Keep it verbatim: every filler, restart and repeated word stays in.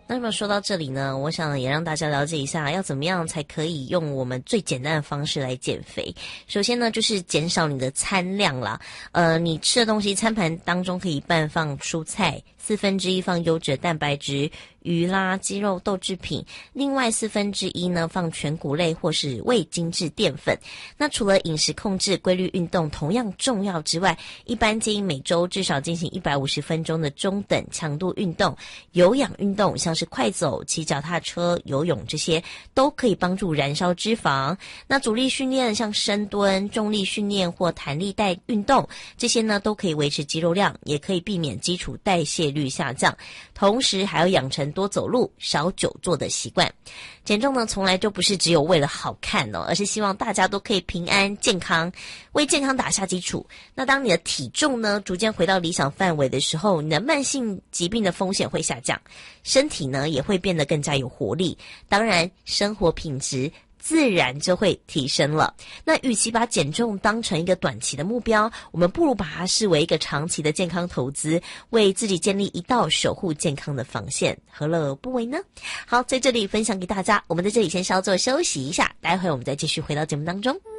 那么说到这里呢，我想也让大家了解一下要怎么样才可以用我们最简单的方式来减肥。首先呢，就是减少你的餐量啦。呃，你吃的东西餐盘当中可以一半放蔬菜，四分之一放优质蛋白质，鱼啦、鸡肉、豆制品，另外四分之一呢放全谷类或是未精制淀粉。那除了饮食控制、规律运动同样重要之外，一般建议每周至少进行一百五十分钟的中等强度运动，有氧运动像是快走、骑脚踏车、游泳这些都可以帮助燃烧脂肪。那阻力训练像深蹲、重力训练或弹力带运动，这些呢都可以维持肌肉量，也可以避免基础代谢率下降，同时还要养成多走路、少久坐的习惯。减重呢从来就不是只有为了好看哦，而是希望大家都可以平安健康，为健康打下基础。那当你的体重呢逐渐回到理想范围的时候，你的慢性疾病的风险会下降，身体呢也会变得更加有活力，当然生活品质自然就会提升了。那与其把减重当成一个短期的目标，我们不如把它视为一个长期的健康投资，为自己建立一道守护健康的防线，何乐而不为呢？好，在这里分享给大家，我们在这里先稍作休息一下，待会我们再继续回到节目当中。